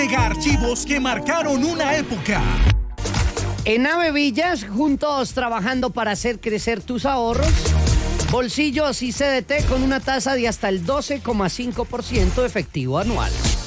Mega archivos que marcaron una época. En Ave Villas, juntos trabajando para hacer crecer tus ahorros. Bolsillos y CDT con una tasa de hasta el 12,5% efectivo anual.